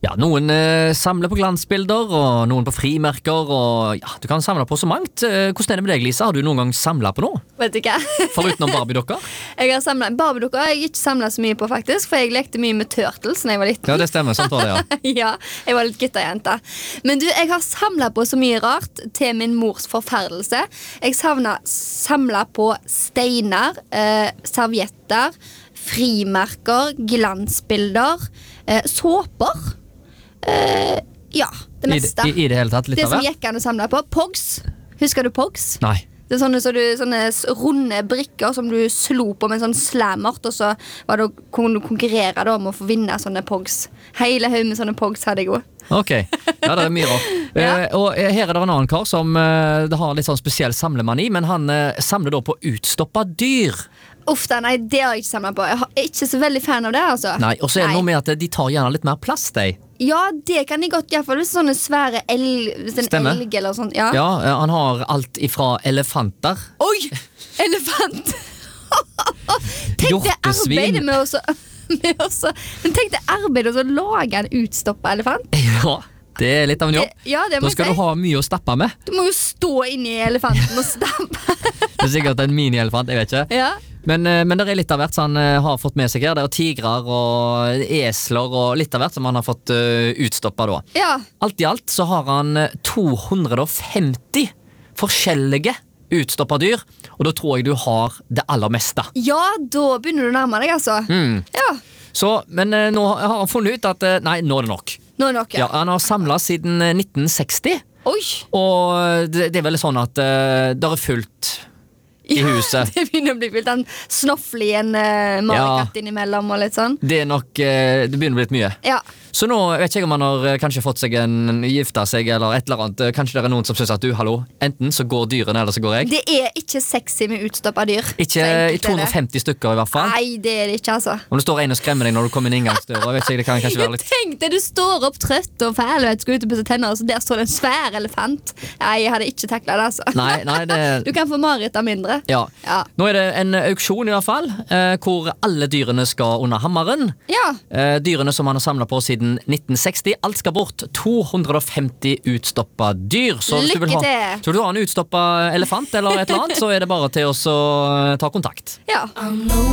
Ja, noen samler på glansbilder, og noen på frimerker, og ja, du kan samle på så mangt. Hvordan det med deg, Lisa? Har du noen gang samlet på noe? Vet du hva? Foruten om Barbie-dokker? Jeg har samlet Barbie-dokker har jeg ikke samlet så mye på faktisk, for jeg lekte mye med Turtles når jeg var liten. Ja, det stemmer, sånt var det, ja. Ja, jeg var litt guttajente. Men du, jeg har samlet på så mye rart til min mors forferdelse. Jeg samlet på steiner, servietter, frimerker, glansbilder, såper. Ja, det meste. I det hele tatt, litt det av som hver? gikk an å samle på. Pogs. Husker du Pogs? Nei. Det er sånne runde brikker som du slo på med en sånn slammert, og så var det å konkurrere da, om å få vinne sånne Pogs. Hele haug med sånne Pogs hadde jeg jo. Ok, ja, det er mye rart. Ja. Og her er det en annen kar som det har litt sånn spesiell samlemani, men han samler da på utstoppa dyr. Uff da, nei, det har jeg ikke samlet på. Jeg er ikke så veldig fan av det, altså. Nei, og så er det noe med at de tar gjerne litt mer plass, de. Ja, det kan de godt, i hvert fall hvis sånne svære Stemmer. elg eller sånn. Ja. Ja, han har alt ifra elefanter. Oi, elefant! Tenk det Hjortesvin. arbeidet Men tenk det arbeidet å lage en utstoppa elefant. Ja, det er litt av en jobb. Ja, det må Da jeg skal si. du ha mye å stappe med. Du må jo stå inni elefanten og stampe. Det er sikkert en mini-elefant, jeg vet ikke. Ja. Men det er litt av hvert som han har fått med seg her. Det er tigrer og esler og litt av hvert som han har fått utstoppa da. Ja. Alt i alt så har han 250 forskjellige utstoppa dyr, og da tror jeg du har det aller meste. Ja, da begynner du å nærme deg, altså. Ja, Så, men nå har han funnet ut at nei, nå er det nok. nå er det nok. Ja, han har samlet siden 1960, Oi, og det er vel sånn at det er fullt i huset. det begynner å bli fylt. Den snofflien marekatt innimellom og litt sånn. Det er nok, det begynner å bli litt mye. Ja. Så nå vet ikke jeg om han har kanskje fått seg gifta seg eller et eller annet. Kanskje det er noen som synes at du, hallo, enten så går dyrene eller så går jeg. Det er ikke sexy med utstoppa dyr. Ikke Så i enkelt er det. 250 stykker i hvert fall. Nei, det er det ikke, altså. Om det står en og skremmer deg når du kommer inn inngangsdøra, vet ikke, det kan kanskje være litt... Tenk deg, du står opp trøtt og fæl og skal ut og pusse tenner, og så der står det en svær elefant. Nei, jeg hadde ikke taklet det, altså. Nei, det... Du kan få mareritt av mindre. Ja. Ja. Nå er det en auksjon i hvert fall, hvor alle dyrene skal under hammeren. Ja. Dyrene som han har samlet på siden 1960, alt skal bort. 250 utstoppa dyr. Så hvis du vil Lykke ha, til. så vil du ha en utstoppa elefant eller et eller annet, så er det bare til oss å ta kontakt. Ja. I'm no